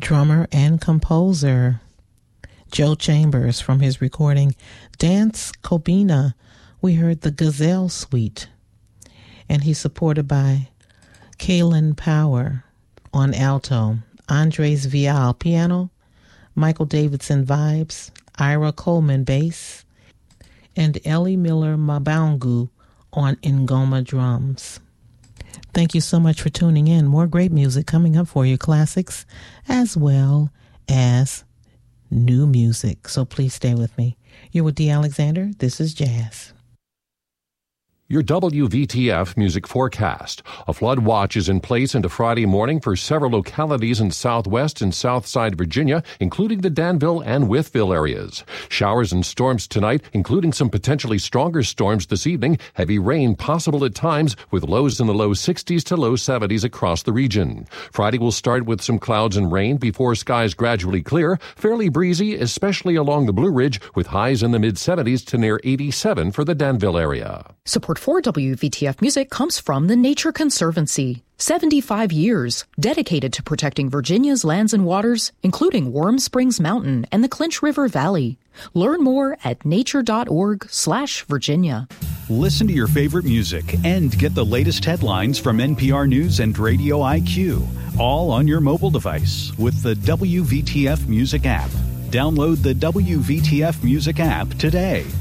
drummer and composer Joe Chambers from his recording Dance Kobina. We heard the Gazelle Suite, and he's supported by Kaylin Power on alto, Andres Vial piano, Michael Davidson vibes, Ira Coleman bass, and Ellie Miller Mabangu on Ngoma drums. Thank you so much for tuning in. More great music coming up for you, classics as well as new music. So please stay with me. You're with Dee Alexander. This is Jazz. Your WVTF music forecast. A flood watch is in place into Friday morning for several localities in southwest and southside Virginia, including the Danville and Wytheville areas. Showers and storms tonight, including some potentially stronger storms this evening. Heavy rain possible at times, with lows in the low 60s to low 70s across the region. Friday will start with some clouds and rain before skies gradually clear. Fairly breezy, especially along the Blue Ridge, with highs in the mid-70s to near 87 for the Danville area. Support for WVTF Music comes from the Nature Conservancy. 75 years dedicated to protecting Virginia's lands and waters, including Warm Springs Mountain and the Clinch River Valley. Learn more at nature.org/Virginia. Listen to your favorite music and get the latest headlines from NPR News and Radio IQ, all on your mobile device with the WVTF Music app. Download the WVTF Music app today.